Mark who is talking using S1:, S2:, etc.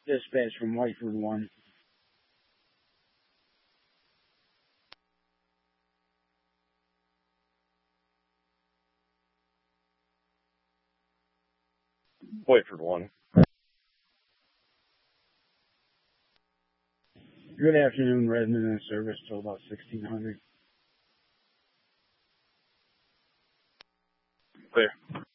S1: Dispatch from Whiteford 1.
S2: Whiteford 1.
S1: Good afternoon, Redmond in service till about 1600.
S2: Clear.